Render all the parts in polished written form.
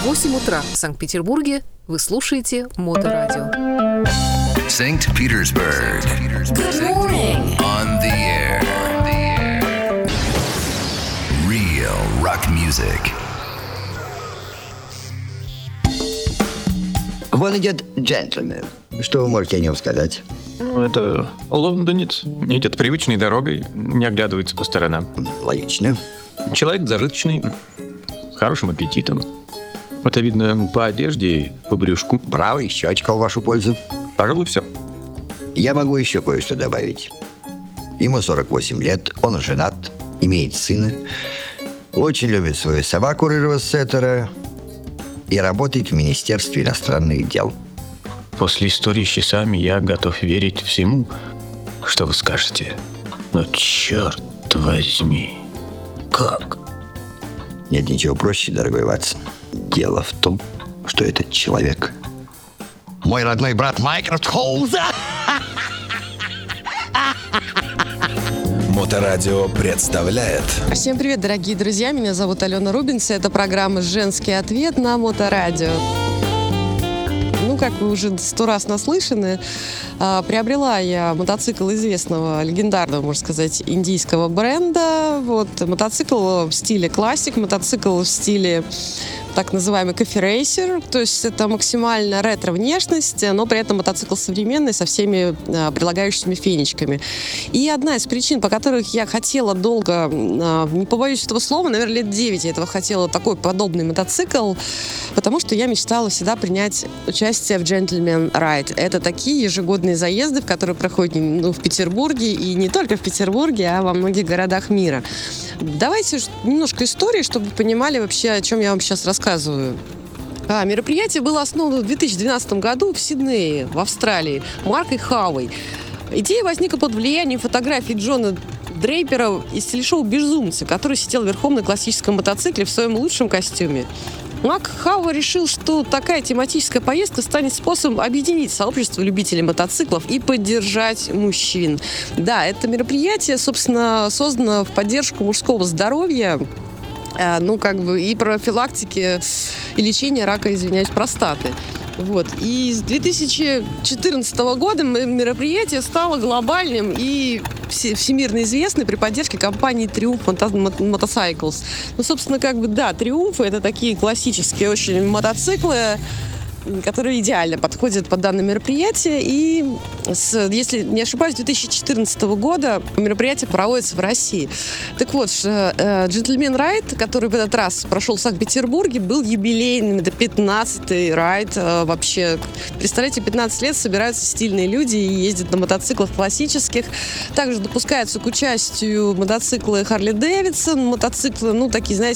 8 утра в Санкт-Петербурге. Вы слушаете Моторадио. Санкт-Петербург. Good morning. On the air. Real rock music. Вон идет джентльмен. Что вы можете о нем сказать? Это лондонец. Идет привычной дорогой, не оглядывается по сторонам. Логично. Человек зажиточный, с хорошим аппетитом. Это видно по одежде и по брюшку. Браво, еще очко в вашу пользу. Пожалуй, все. Я могу еще кое-что добавить. Ему 48 лет, он женат, имеет сына, очень любит свою собаку рыжего сеттера и работает в Министерстве иностранных дел. После истории с часами я готов верить всему, что вы скажете. Но черт возьми, как? Нет ничего проще, дорогой Ватсон. Дело в том, что этот человек мой родной брат Майкрофт Холмса. Моторадио представляет. Всем привет, дорогие друзья. Меня зовут Алена Рубинс. Это программа «Женский ответ» на Моторадио. Ну, как вы уже 100 раз наслышаны, приобрела я мотоцикл известного, легендарного, можно сказать, индийского бренда. Вот, мотоцикл в стиле классик, мотоцикл в стиле так называемый кофе-рейсер, то есть это максимально ретро-внешность, но при этом мотоцикл современный, со всеми прилагающимися фенечками. И одна из причин, по которых я хотела долго, не побоюсь этого слова, наверное, лет 9 я этого хотела, такой подобный мотоцикл, потому что я мечтала всегда принять участие в Gentleman Ride. Это такие ежегодные заезды, в которые проходят в Петербурге, и не только в Петербурге, а во многих городах мира. Давайте немножко истории, чтобы вы понимали вообще, о чем я вам сейчас рассказываю. Мероприятие было основано в 2012 году в Сиднее, в Австралии, маркой Хауэй. Идея возникла под влиянием фотографий Джона Дрейпера из телешоу «Безумцы», который сидел верхом на классическом мотоцикле в своем лучшем костюме. Мак Хауэй решил, что такая тематическая поездка станет способом объединить сообщество любителей мотоциклов и поддержать мужчин. Да, это мероприятие, собственно, создано в поддержку мужского здоровья, и профилактики и лечения рака, простаты. Вот. И с 2014 года мероприятие стало глобальным и всемирно известным при поддержке компании Triumph Motorcycles. Собственно, Triumph — это такие классические очень мотоциклы, которые идеально подходят под данное мероприятие. И, если не ошибаюсь, с 2014 года мероприятие проводится в России. Так вот, Gentleman Ride, который в этот раз прошел в Санкт-Петербурге, был юбилейным. Это 15-й райд вообще. Представляете, 15 лет собираются стильные люди и ездят на мотоциклах классических. Также допускаются к участию мотоциклы Harley Davidson, мотоциклы,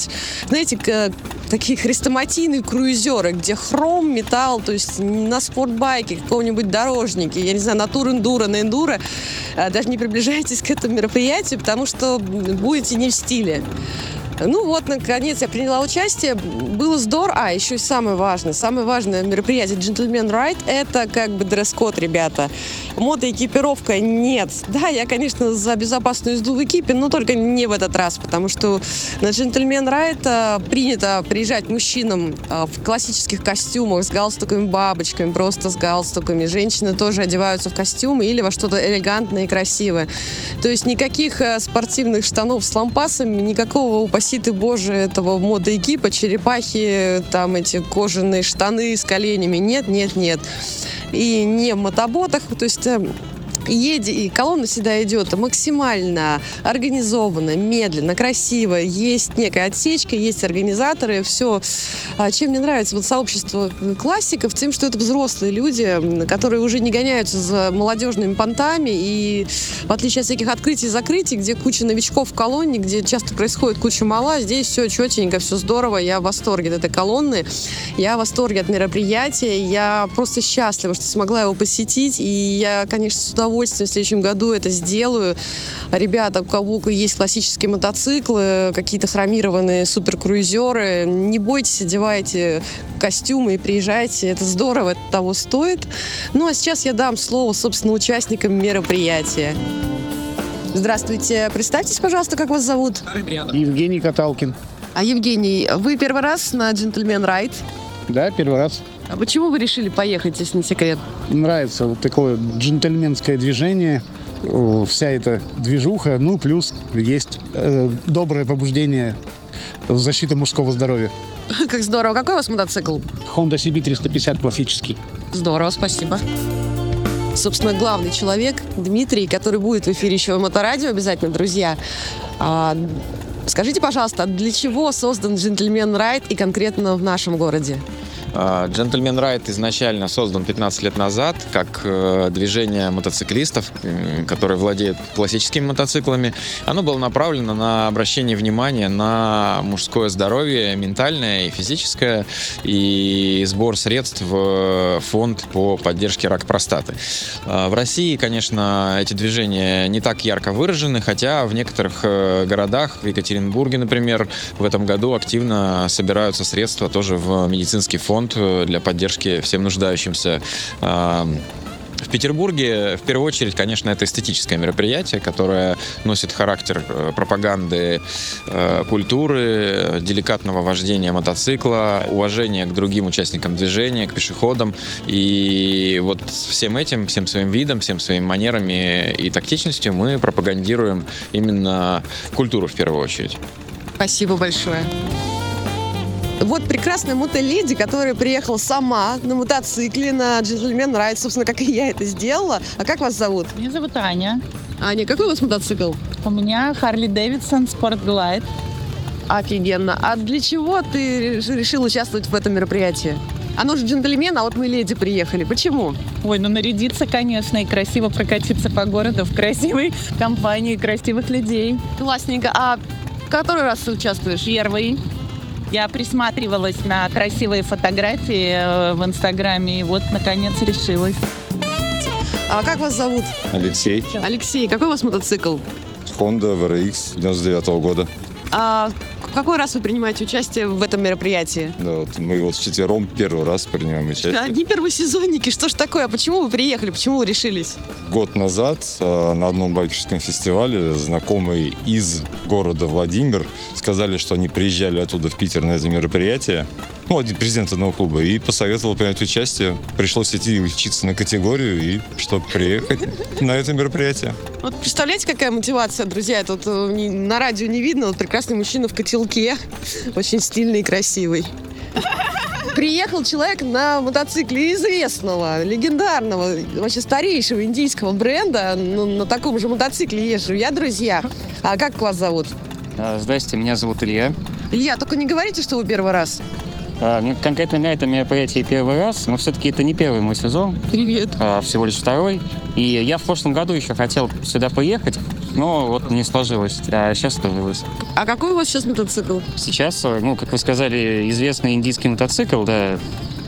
такие хрестоматийные круизеры, где хром, металл, то есть на спортбайке, каком-нибудь дорожнике, я не знаю, на тур-эндуро, на эндуро, даже не приближайтесь к этому мероприятию, потому что будете не в стиле. Наконец я приняла участие, было здорово. Еще и самое важное мероприятие Gentleman Ride — это дресс-код, ребята. Мотоэкипировка нет. Да, я, конечно, за безопасную езду в экипе, но только не в этот раз, потому что на Gentleman Ride принято приезжать мужчинам в классических костюмах с галстуками, бабочками, просто с галстуками. Женщины тоже одеваются в костюмы или во что-то элегантное и красивое. То есть никаких спортивных штанов с лампасами, никакого, упаси ты боже, этого мотоэкипа, черепахи, там эти кожаные штаны с коленями. Нет. И не в мотоботах, то есть и колонна всегда идет максимально организованно, медленно, красиво. Есть некая отсечка, есть организаторы, все. Чем мне нравится сообщество классиков, тем, что это взрослые люди, которые уже не гоняются за молодежными понтами. И в отличие от всяких открытий-закрытий, где куча новичков в колонне, где часто происходит куча мала, здесь все четенько, все здорово. Я в восторге от этой колонны, я в восторге от мероприятия. Я просто счастлива, что смогла его посетить. И я, конечно, с удовольствием в следующем году это сделаю. Ребята, у кого есть классические мотоциклы, какие-то хромированные суперкруизеры, не бойтесь, одевайте костюмы и приезжайте. Это здорово, это того стоит. А сейчас я дам слово, собственно, участникам мероприятия. Здравствуйте. Представьтесь, пожалуйста, как вас зовут? Евгений Каталкин. А Евгений, вы первый раз на Gentleman Ride? Да, первый раз. А почему вы решили поехать, если не секрет? Нравится вот такое джентльменское движение, вся эта движуха, ну, плюс есть доброе побуждение в защиту мужского здоровья. Как здорово. Какой у вас мотоцикл? Honda CB 350 классический. Здорово, спасибо. Собственно, главный человек Дмитрий, который будет в эфире еще в Моторадио обязательно, друзья. Скажите, пожалуйста, для чего создан Gentleman Ride и конкретно в нашем городе? Gentleman Ride изначально создан 15 лет назад как движение мотоциклистов, которые владеют классическими мотоциклами. Оно было направлено на обращение внимания на мужское здоровье, ментальное и физическое, и сбор средств в фонд по поддержке рака простаты. В России, конечно, эти движения не так ярко выражены, хотя в некоторых городах, в Екатеринбурге, например, в этом году активно собираются средства тоже в медицинский фонд для поддержки всем нуждающимся. В Петербурге, в первую очередь, конечно, это эстетическое мероприятие, которое носит характер пропаганды культуры, деликатного вождения мотоцикла, уважения к другим участникам движения, к пешеходам. И вот всем этим, всем своим видом, всем своими манерами и тактичностью мы пропагандируем именно культуру в первую очередь. Спасибо большое. Вот прекрасная мотоледи, которая приехала сама на мотоцикле на Gentleman Ride, собственно, как и я это сделала. А как вас зовут? Меня зовут Аня. Аня, какой у вас мотоцикл? У меня Harley Davidson Sport Glide. Офигенно. А для чего ты решил участвовать в этом мероприятии? Оно же джентльмен, а вот мы леди приехали. Почему? Ой, ну нарядиться, конечно, и красиво прокатиться по городу в красивой компании красивых людей. Классненько. А который раз ты участвуешь? Первый. Я присматривалась на красивые фотографии в Инстаграме, и вот, наконец, решилась. А как вас зовут? Алексей. Алексей, какой у вас мотоцикл? Honda VRX 99-го года. А какой раз вы принимаете участие в этом мероприятии? Да, вот мы вот вчетвером первый раз принимаем участие. Одни первосезонники, что ж такое? А почему вы приехали? Почему вы решились? Год назад на одном байкерском фестивале знакомые из города Владимир сказали, что они приезжали оттуда в Питер на это мероприятие. Ну, один президент одного клуба. И посоветовал принять участие. Пришлось идти учиться на категорию, и чтобы приехать на это мероприятие. Вот представляете, какая мотивация, друзья? Тут на радио не видно. Вот прекрасный мужчина в котелке. Очень стильный и красивый. Приехал человек на мотоцикле известного, легендарного, вообще старейшего индийского бренда. На таком же мотоцикле езжу я, друзья. А как вас зовут? Здрасте, меня зовут Илья. Илья, только не говорите, что вы первый раз. Конкретно на этом мероприятии первый раз, но все-таки это не первый мой сезон. Привет. Всего лишь второй. И я в прошлом году еще хотел сюда поехать, но вот не сложилось. А сейчас сложилось. А какой у вас сейчас мотоцикл? Сейчас, как вы сказали, известный индийский мотоцикл, да.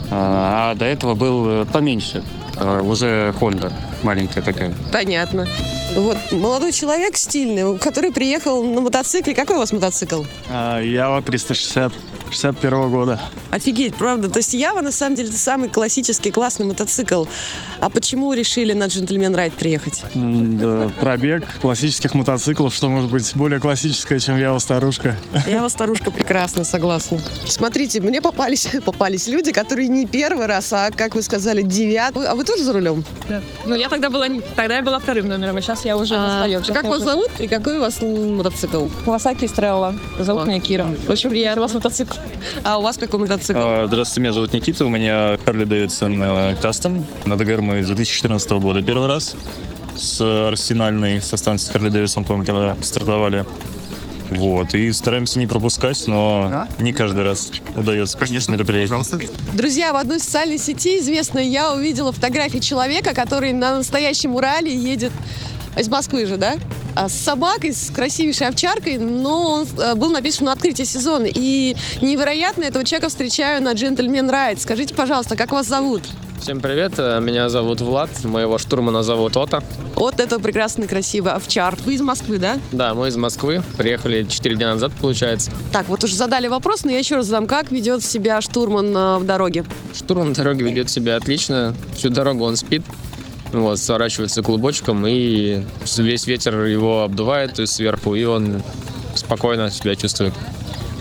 А до этого был поменьше. Уже Honda, маленькая такая. Понятно. Вот, молодой человек стильный, который приехал на мотоцикле. Какой у вас мотоцикл? Ява 360 61-го года. Офигеть, правда. То есть Ява, на самом деле, это самый классический, классный мотоцикл. А почему решили на Gentleman Ride приехать? Да, пробег классических мотоциклов, что может быть более классическое, чем Ява старушка. Ява старушка прекрасно, согласна. Смотрите, мне попались люди, которые не первый раз, а, как вы сказали, 9. А вы тоже за рулем? Да. Ну, я тогда я была вторым номером, а сейчас я уже на своем. Как вас зовут и какой у вас мотоцикл? Kawasaki Estrella. Зовут меня Кира. Очень приятно. У вас мотоцикл. А у вас какой мотоцикл? Здравствуйте, меня зовут Никита, у меня Harley Davidson Custom. На ДГР мы с 2014 года первый раз. С арсенальной, со станции Harley Davidson, по-моему, когда стартовали. Вот, и стараемся не пропускать, но не каждый раз удается. Конечно, мероприятие. Друзья, в одной социальной сети известной я увидела фотографии человека, который на настоящем Урале едет из Москвы же, да? С собакой, с красивейшей овчаркой, но он был написан на открытие сезона. И невероятно этого человека встречаю на Gentleman Ride. Скажите, пожалуйста, как вас зовут? Всем привет, меня зовут Влад, моего штурмана зовут Ота. Вот это прекрасный, красивый овчар. Вы из Москвы, да? Да, мы из Москвы, приехали 4 дня назад, получается. Так, вот уже задали вопрос, но я еще раз задам. Как ведет себя штурман в дороге? Штурман в дороге ведет себя отлично, всю дорогу он спит. Вот, сворачивается клубочком, и весь ветер его обдувает сверху, и он спокойно себя чувствует.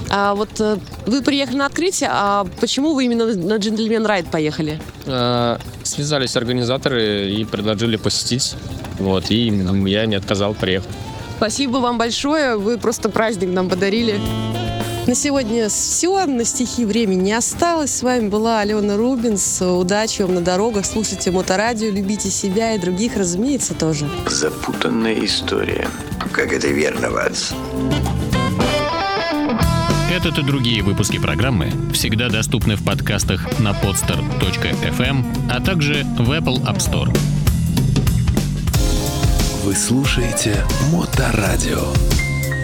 А вот вы приехали на открытие, а почему вы именно на Gentleman Ride поехали? Связались организаторы и предложили посетить. Вот, и я не отказал, приехал. Спасибо вам большое, вы просто праздник нам подарили. На сегодня все, на стихи времени не осталось. С вами была Алена Рубинс. Удачи вам на дорогах, слушайте Моторадио, любите себя и других, разумеется, тоже. Запутанная история. Как это верно, Ватс? Этот и другие выпуски программы всегда доступны в подкастах на podster.fm, а также в Apple App Store. Вы слушаете Моторадио.